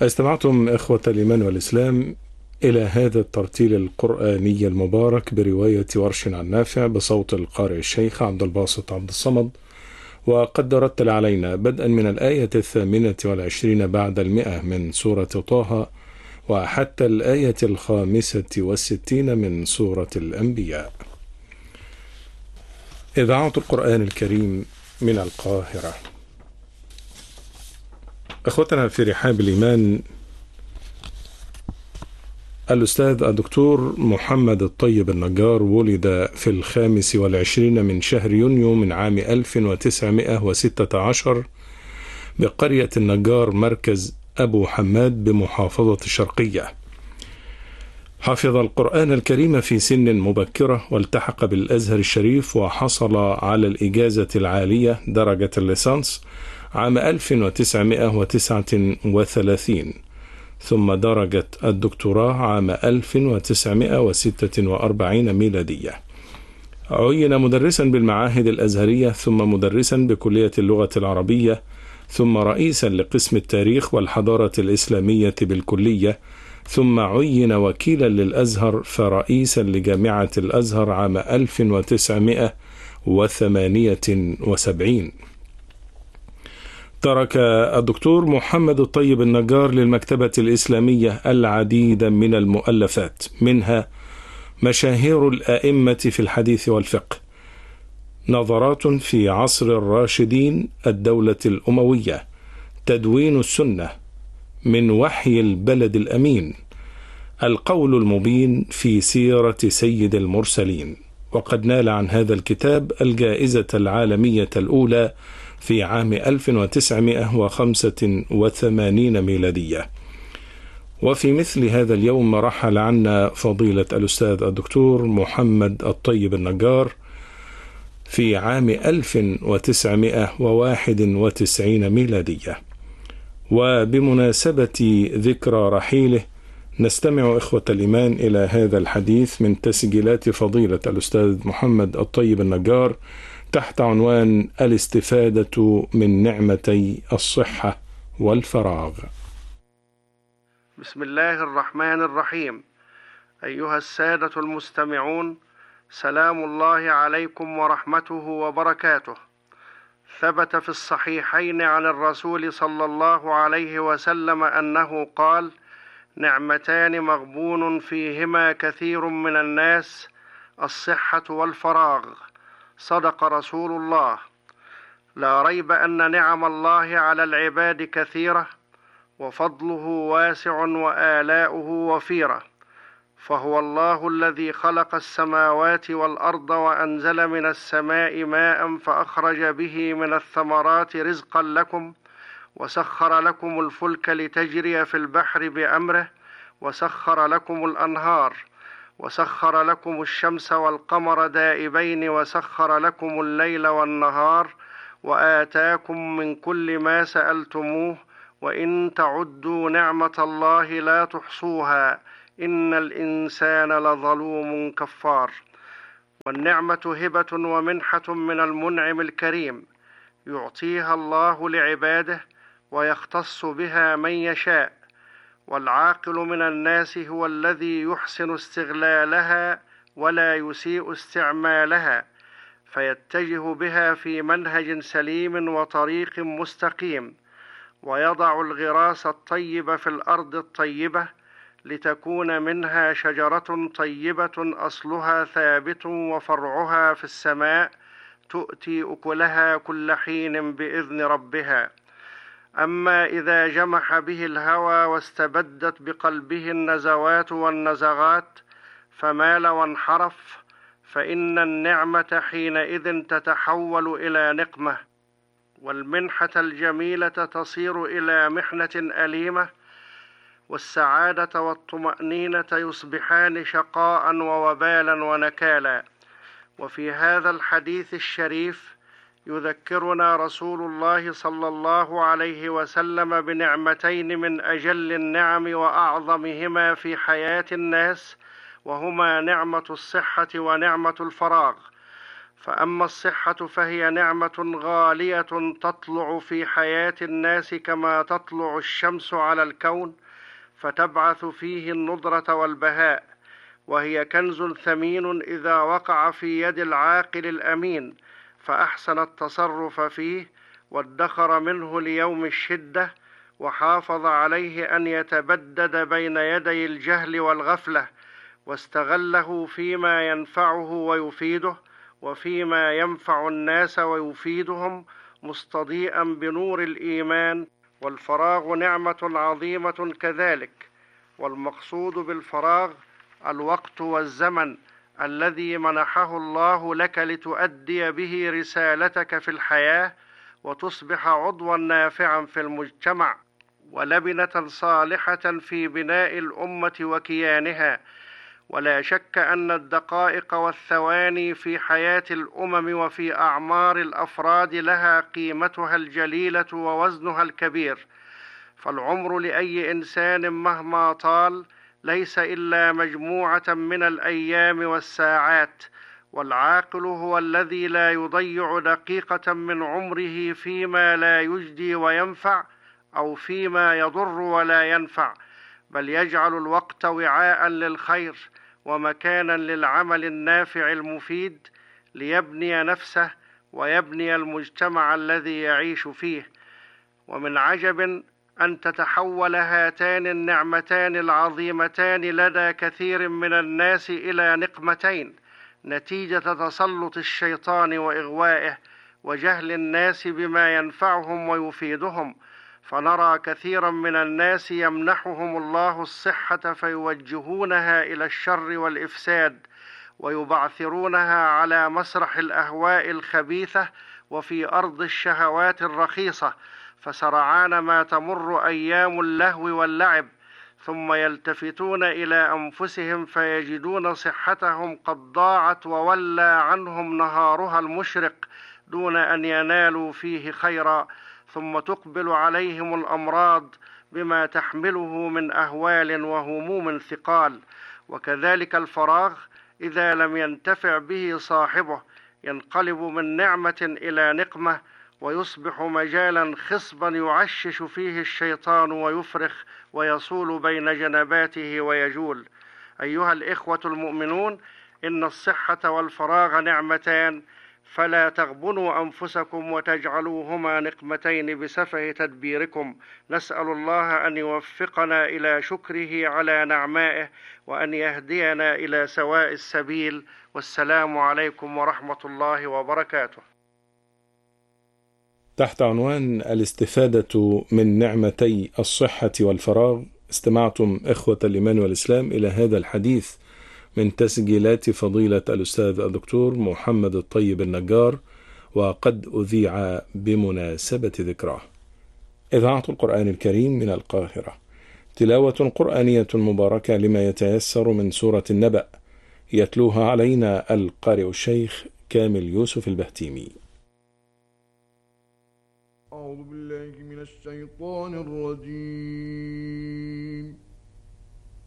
استمعتم إخوة الإيمان والإسلام إلى هذا الترتيل القرآني المبارك برواية ورش عن نافع بصوت القارئ الشيخ عبد الباسط عبد الصمد. وقد رتل علينا بدءا من الآية 28 بعد 100 من سورة طه وحتى الآية 65 من سورة الأنبياء. إذاعة القرآن الكريم من القاهرة. أخوتنا في رحاب الإيمان، الأستاذ الدكتور محمد الطيب النجار ولد في 25 من شهر يونيو من عام 1916 بقرية النجار مركز أبو حماد بمحافظة الشرقية. حفظ القرآن الكريم في سن مبكرة والتحق بالأزهر الشريف وحصل على الإجازة العالية درجة الليسانس عام 1939، ثم درجة الدكتوراه عام 1946 ميلادية. عين مدرسا بالمعاهد الأزهرية، ثم مدرسا بكلية اللغة العربية، ثم رئيسا لقسم التاريخ والحضارة الإسلامية بالكلية، ثم عين وكيلا للأزهر فرئيسا لجامعة الأزهر عام 1978. ترك الدكتور محمد الطيب النجار للمكتبة الإسلامية العديد من المؤلفات، منها مشاهير الآئمة في الحديث والفقه، نظرات في عصر الراشدين، الدولة الأموية، تدوين السنة، من وحي البلد الأمين، القول المبين في سيرة سيد المرسلين. وقد نال عن هذا الكتاب الجائزة العالمية الأولى في عام 1985 ميلادية. وفي مثل هذا اليوم رحل عنا فضيلة الأستاذ الدكتور محمد الطيب النجار في عام 1991 ميلادية. وبمناسبة ذكرى رحيله نستمع إخوة الإيمان إلى هذا الحديث من تسجيلات فضيلة الأستاذ محمد الطيب النجار تحت عنوان الاستفادة من نعمتي الصحة والفراغ. بسم الله الرحمن الرحيم. أيها السادة المستمعون، سلام الله عليكم ورحمته وبركاته. ثبت في الصحيحين عن الرسول صلى الله عليه وسلم أنه قال: نعمتان مغبون فيهما كثير من الناس، الصحة والفراغ. صدق رسول الله. لا ريب أن نعم الله على العباد كثيرة، وفضله واسع وآلاؤه وفيرة. فهو الله الذي خلق السماوات والأرض وأنزل من السماء ماء فأخرج به من الثمرات رزقا لكم، وسخر لكم الفلك لتجري في البحر بأمره، وسخر لكم الأنهار، وسخر لكم الشمس والقمر دائبين، وسخر لكم الليل والنهار، وآتاكم من كل ما سألتموه، وإن تعدوا نعمة الله لا تحصوها، إن الإنسان لظلوم كفار. والنعمة هبة ومنحة من المنعم الكريم، يعطيها الله لعباده ويختص بها من يشاء. والعاقل من الناس هو الذي يحسن استغلالها ولا يسيء استعمالها، فيتجه بها في منهج سليم وطريق مستقيم، ويضع الغراس الطيب في الأرض الطيبة لتكون منها شجرة طيبة أصلها ثابت وفرعها في السماء، تؤتي أكلها كل حين بإذن ربها. أما إذا جمح به الهوى واستبدت بقلبه النزوات والنزغات فمال وانحرف، فإن النعمة حينئذ تتحول إلى نقمة، والمنحة الجميلة تصير إلى محنة أليمة، والسعادة والطمأنينة يصبحان شقاء ووبالا ونكالا. وفي هذا الحديث الشريف يذكرنا رسول الله صلى الله عليه وسلم بنعمتين من أجل النعم وأعظمهما في حياة الناس، وهما نعمة الصحة ونعمة الفراغ. فأما الصحة فهي نعمة غالية تطلع في حياة الناس كما تطلع الشمس على الكون، فتبعث فيه النضرة والبهاء، وهي كنز ثمين إذا وقع في يد العاقل الأمين فأحسن التصرف فيه وادخر منه ليوم الشدة، وحافظ عليه أن يتبدد بين يدي الجهل والغفلة، واستغله فيما ينفعه ويفيده وفيما ينفع الناس ويفيدهم، مستضيئا بنور الإيمان. والفراغ نعمة عظيمة كذلك، والمقصود بالفراغ الوقت والزمن الذي منحه الله لك لتؤدي به رسالتك في الحياة، وتصبح عضوا نافعا في المجتمع ولبنة صالحة في بناء الأمة وكيانها. ولا شك أن الدقائق والثواني في حياة الأمم وفي أعمار الأفراد لها قيمتها الجليلة ووزنها الكبير، فالعمر لأي إنسان مهما طال ليس إلا مجموعة من الأيام والساعات، والعاقل هو الذي لا يضيع دقيقة من عمره فيما لا يجدي وينفع أو فيما يضر ولا ينفع، بل يجعل الوقت وعاء للخير ومكانا للعمل النافع المفيد، ليبني نفسه ويبني المجتمع الذي يعيش فيه. ومن عجب أن تتحول هاتان النعمتان العظيمتان لدى كثير من الناس إلى نقمتين، نتيجة تسلط الشيطان وإغوائه وجهل الناس بما ينفعهم ويفيدهم، فنرى كثيرا من الناس يمنحهم الله الصحة فيوجهونها إلى الشر والإفساد، ويبعثرونها على مسرح الأهواء الخبيثة وفي أرض الشهوات الرخيصة، فسرعان ما تمر أيام اللهو واللعب، ثم يلتفتون إلى أنفسهم فيجدون صحتهم قد ضاعت وولى عنهم نهارها المشرق دون أن ينالوا فيه خيرا، ثم تقبل عليهم الأمراض بما تحمله من أهوال وهموم ثقال. وكذلك الفراغ إذا لم ينتفع به صاحبه ينقلب من نعمة إلى نقمة، ويصبح مجالا خصبا يعشش فيه الشيطان ويفرخ ويصول بين جنباته ويجول. أيها الإخوة المؤمنون، إن الصحة والفراغ نعمتان، فلا تغبنوا أنفسكم وتجعلوهما نقمتين بسفه تدبيركم. نسأل الله أن يوفقنا إلى شكره على نعمائه وأن يهدينا إلى سواء السبيل. والسلام عليكم ورحمة الله وبركاته. تحت عنوان الاستفادة من نعمتي الصحة والفراغ، استمعتم إخوة الإيمان والإسلام إلى هذا الحديث من تسجيلات فضيلة الأستاذ الدكتور محمد الطيب النجار، وقد أذيع بمناسبة ذكراه. إذاعة القرآن الكريم من القاهرة، تلاوة قرآنية مباركة لما يتيسر من سورة النبأ، يتلوها علينا القارئ الشيخ كامل يوسف البهتيمي. أعوذ بالله من الشيطان الرجيم.